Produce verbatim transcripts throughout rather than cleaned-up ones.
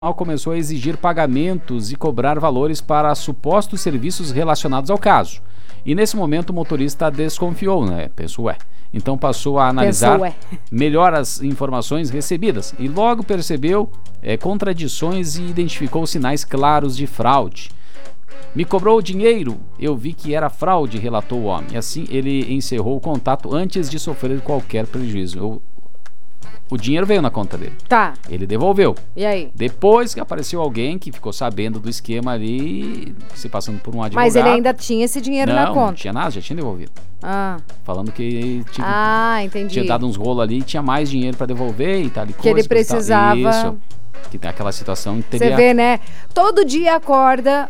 começou a exigir pagamentos e cobrar valores para supostos serviços relacionados ao caso. E nesse momento o motorista desconfiou, né? Pensou, ué. Então passou a analisar Pensou, ué. melhor as informações recebidas e logo percebeu é, contradições e identificou sinais claros de fraude. Me cobrou o dinheiro, eu vi que era fraude, relatou o homem. Assim ele encerrou o contato antes de sofrer qualquer prejuízo. Eu, o dinheiro veio na conta dele. Tá. Ele devolveu. E aí? Depois que apareceu alguém que ficou sabendo do esquema ali, se passando por um advogado. Mas ele ainda tinha esse dinheiro não, na conta? Não, tinha nada, já tinha devolvido. Ah. Falando que tinha, ah, entendi. tinha dado uns rolos ali e tinha mais dinheiro pra devolver e tal. E que coisa, ele precisava. Isso. Que tem aquela situação que teria... Você vê, né? Todo dia acorda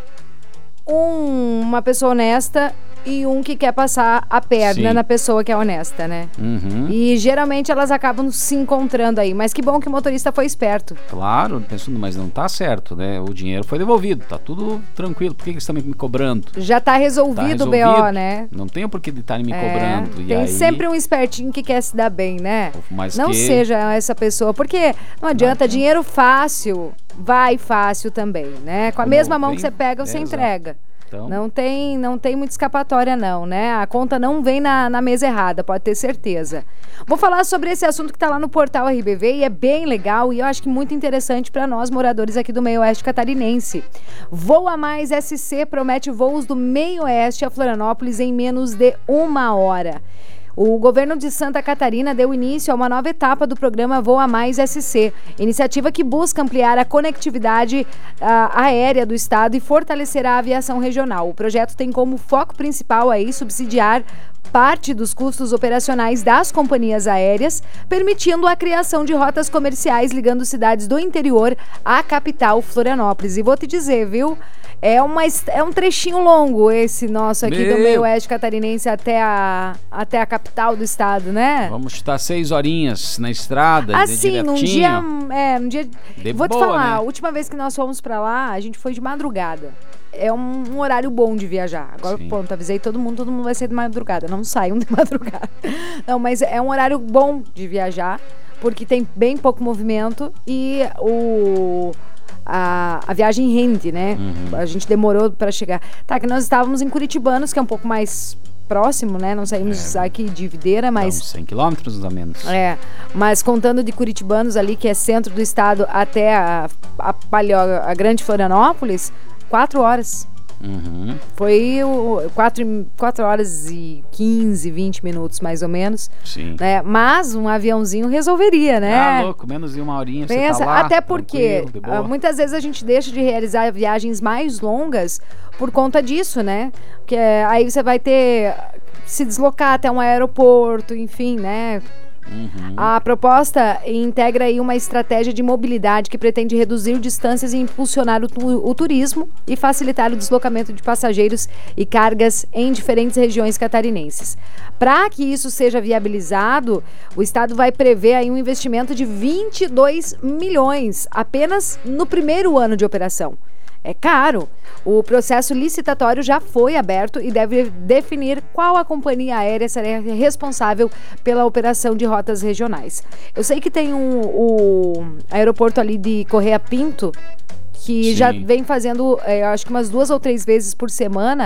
um, uma pessoa honesta e um que quer passar a perna Sim. na pessoa que é honesta, né? Uhum. E geralmente elas acabam se encontrando aí. Mas que bom que o motorista foi esperto. Claro, pensando, mas não tá certo, né? O dinheiro foi devolvido, tá tudo tranquilo. Por que, que eles estão me cobrando? Já tá resolvido, Tá resolvido o B O, né? Não tem o porquê de estarem me É, cobrando. E tem aí, sempre um espertinho que quer se dar bem, né? mas não que... seja essa pessoa, porque não adianta, Não. dinheiro fácil vai fácil também, né? Com a Como mesma mão vem- que você pega, você é, exato. entrega. Então, Não tem, não tem muita escapatória não, né? A conta não vem na, na mesa errada, pode ter certeza. Vou falar sobre esse assunto que está lá no portal R B V e é bem legal e eu acho que muito interessante para nós moradores aqui do Meio Oeste Catarinense. Voa Mais S C promete voos do Meio Oeste a Florianópolis em menos de uma hora. O governo de Santa Catarina deu início a uma nova etapa do programa Voa Mais S C, iniciativa que busca ampliar a conectividade uh, aérea do estado e fortalecer a aviação regional. O projeto tem como foco principal aí subsidiar parte dos custos operacionais das companhias aéreas, permitindo a criação de rotas comerciais ligando cidades do interior à capital Florianópolis. E vou te dizer, viu? É, uma, é um trechinho longo esse nosso aqui Meu. do Meio Oeste Catarinense até a, até a capital do estado, né? vamos chutar seis horinhas na estrada, Assim, num dia, direitinho. é, num dia... De Vou te boa, falar, né? a última vez que nós fomos pra lá, a gente foi de madrugada. É um, um horário bom de viajar. Agora, Sim. pronto, avisei todo mundo, todo mundo vai ser de madrugada. Não saiam de madrugada. Não, mas é um horário bom de viajar, porque tem bem pouco movimento e o... A, a viagem rende, né? Uhum. A gente demorou pra chegar. Tá, que nós estávamos em Curitibanos, que é um pouco mais próximo, né? Não saímos É. aqui de Videira, Dá mas... uns cem quilômetros a menos. É, mas contando de Curitibanos ali, que é centro do estado, até a, a, Paleo, a Grande Florianópolis, quatro horas. Uhum. Foi o, quatro, quatro horas e quinze, vinte minutos, mais ou menos. Sim. Né? Mas um aviãozinho resolveria, né? Ah, louco, menos de uma horinha você Pensa, tá lá, até porque tranquilo, de boa. ah, muitas vezes a gente deixa de realizar viagens mais longas por conta disso, né? Porque eh, aí você vai ter se deslocar até um aeroporto, enfim, né? Uhum. A proposta integra aí uma estratégia de mobilidade que pretende reduzir distâncias e impulsionar o, tu- o turismo e facilitar o deslocamento de passageiros e cargas em diferentes regiões catarinenses. Para que isso seja viabilizado, o Estado vai prever aí um investimento de vinte e dois milhões apenas no primeiro ano de operação. É caro. O processo licitatório já foi aberto e deve definir qual a companhia aérea será responsável pela operação de rotas regionais. Eu sei que tem um, o aeroporto ali de Correia Pinto, que Sim. já vem fazendo, é, acho que umas duas ou três vezes por semana,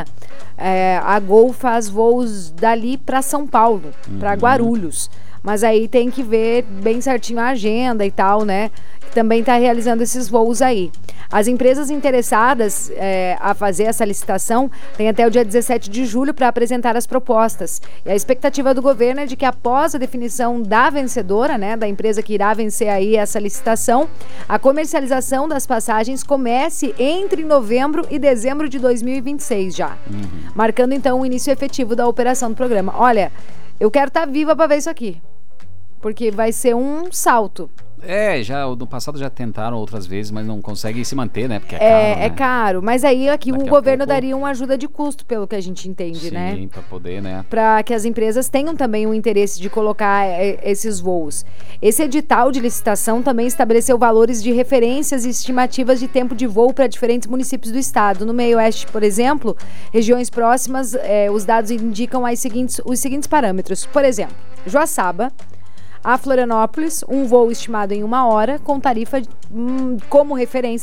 é, a Gol faz voos dali para São Paulo, para Guarulhos. Mas aí tem que ver bem certinho a agenda e tal, né? Que também está realizando esses voos aí. As empresas interessadas é, a fazer essa licitação têm até o dia dezessete de julho para apresentar as propostas. E a expectativa do governo é de que após a definição da vencedora, né, da empresa que irá vencer aí essa licitação, a comercialização das passagens comece entre novembro e dezembro de dois mil e vinte e seis já. Uhum. Marcando então o início efetivo da operação do programa. Olha, eu quero estar viva para ver isso aqui. Porque vai ser um salto. É, já no passado já tentaram outras vezes, mas não conseguem se manter, né? Porque é, É, caro, né? é caro. Mas aí aqui Daqui o a governo pouco- daria uma ajuda de custo, pelo que a gente entende, Sim, né? pra poder, né? Para que as empresas tenham também o interesse de colocar é, esses voos. Esse edital de licitação também estabeleceu valores de referências e estimativas de tempo de voo para diferentes municípios do estado. No Meio Oeste, por exemplo, regiões próximas, é, os dados indicam as seguintes, os seguintes parâmetros. Por exemplo, Joaçaba, a Florianópolis, um voo estimado em uma hora, com tarifa hum, como referência